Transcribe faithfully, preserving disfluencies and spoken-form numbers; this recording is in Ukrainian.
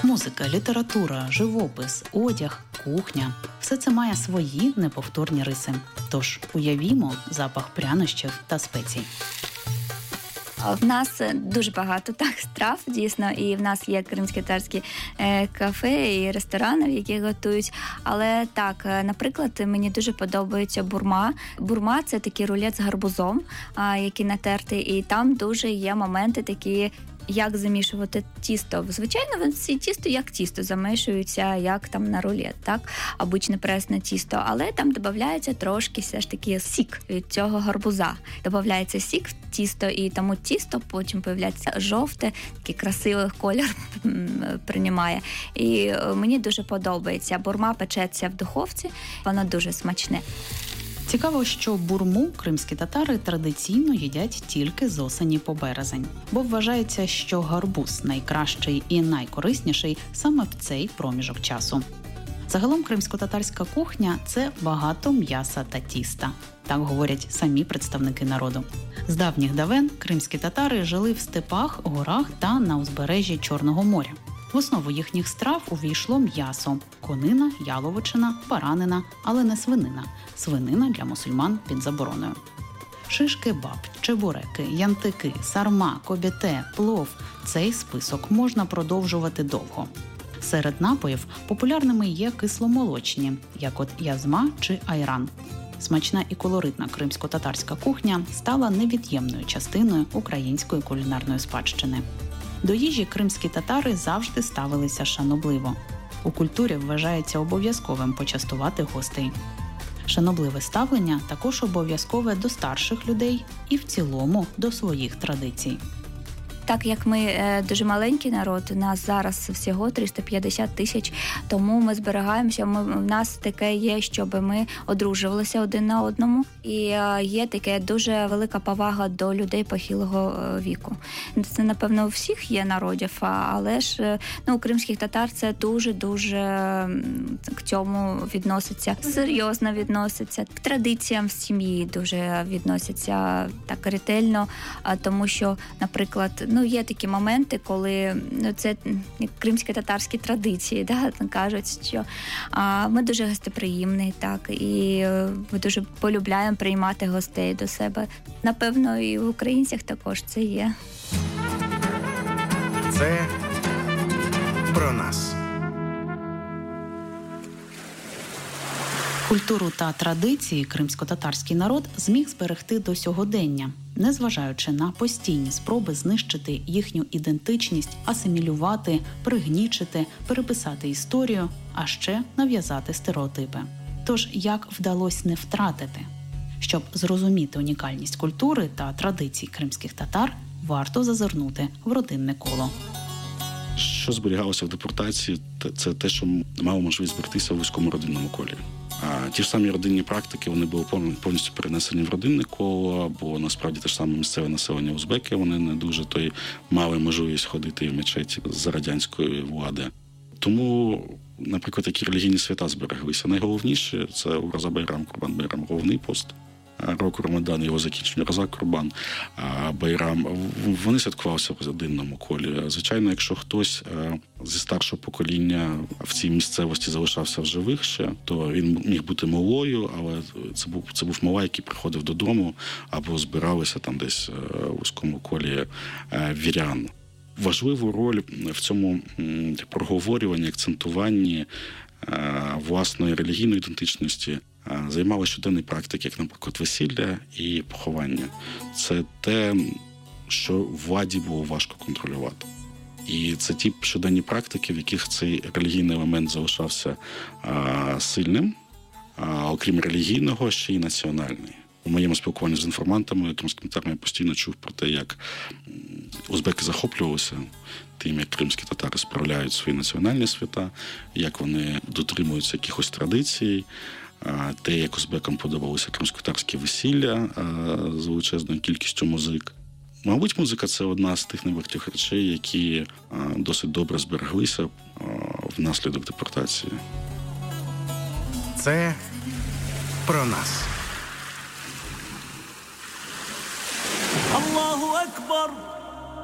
Музика, література, живопис, одяг, кухня – все це має свої неповторні риси. Тож уявімо запах прянощів та спецій. В нас дуже багато так страв, дійсно, і в нас є кримсько-татарські е, кафе і ресторани, які готують. Але так, наприклад, мені дуже подобається бурма. Бурма – це такий рулет з гарбузом, а, який натертий, і там дуже є моменти такі, як замішувати тісто. Звичайно, ці тісто як тісто замішуються, як там на рулет, так? Обичне пресне тісто. Але там додається трошки все ж таки сік від цього гарбуза. Додається сік в тісто, і тому тісто потім появляється жовте, такий красивий колір приймає. І мені дуже подобається. Бурма печеться в духовці, воно дуже смачне. Цікаво, що бурму кримські татари традиційно їдять тільки з осені по березень, бо вважається, що гарбуз найкращий і найкорисніший саме в цей проміжок часу. Загалом кримсько-татарська кухня – це багато м'яса та тіста. Так говорять самі представники народу. З давніх давен кримські татари жили в степах, горах та на узбережжі Чорного моря. В основу їхніх страв увійшло м'ясо – конина, яловичина, баранина, але не свинина. Свинина для мусульман під забороною. Шиш-кебаб, чебуреки, янтики, сарма, кобєте, плов – цей список можна продовжувати довго. Серед напоїв популярними є кисломолочні, як от язма чи айран. Смачна і колоритна кримсько-татарська кухня стала невід'ємною частиною української кулінарної спадщини. До їжі кримські татари завжди ставилися шанобливо. У культурі вважається обов'язковим почастувати гостей. Шанобливе ставлення також обов'язкове до старших людей і в цілому до своїх традицій. Так як ми е, дуже маленький народ, у нас зараз всього триста п'ятдесят тисяч, тому ми зберігаємося, ми, в нас таке є, щоб ми одружувалися один на одному. І е, є таке дуже велика повага до людей похилого е, віку. Це, напевно, у всіх є народів, але ж е, ну, у кримських татар це дуже-дуже е, к цьому відноситься, серйозно відноситься, к традиціям в сім'ї дуже відносяться так ретельно, е, тому що, наприклад, ну, є такі моменти, коли ну, це кримсько-татарські традиції, да, кажуть, що а, ми дуже гостеприємні, так, і ми дуже полюбляємо приймати гостей до себе. Напевно, і в українцях також це є. Це про нас. Культуру та традиції кримсько-татарський народ зміг зберегти до сьогодення, незважаючи на постійні спроби знищити їхню ідентичність, асимілювати, пригнічити, переписати історію, а ще нав'язати стереотипи. Тож, як вдалося не втратити? Щоб зрозуміти унікальність культури та традицій кримських татар, варто зазирнути в родинне коло. Що зберігалося в депортації, це те, що мало можливість зберегтися в вузькому родинному колі. А ті ж самі родинні практики, вони були повністю перенесені в родинне коло, бо насправді те ж саме місцеве населення узбеки, вони не дуже то й мали можливість ходити в мечеті за радянської влади. Тому, наприклад, такі релігійні свята збереглися. Найголовніше – це Ураза Байрам, Курбан Байрам, головний пост року Рамадан, його закінчення, Роза Курбан, Байрам, вони святкувалися в родинному колі. Звичайно, якщо хтось зі старшого покоління в цій місцевості залишався в живих ще, то він міг бути малою, але це був, це був мала, який приходив додому, або збиралися там десь у вузькому колі вірян. Важливу роль в цьому проговорюванні, акцентуванні власної релігійної ідентичності займали щоденні практики, як, наприклад, весілля і поховання. Це те, що владі було важко контролювати. І це ті щоденні практики, в яких цей релігійний елемент залишався а, сильним, а, окрім релігійного, ще й національний. У моєму спілкуванні з інформантами, кримськими татарами, я постійно чув про те, як узбеки захоплювалися тим, як кримські татари справляють свої національні свята, як вони дотримуються якихось традицій, те, як узбекам подобалося кримсько-татарські весілля з величезною кількістю музик. Мабуть, музика – це одна з тих небагатьох речей, які досить добре збереглися внаслідок депортації. Це про нас. Аллаху Акбар!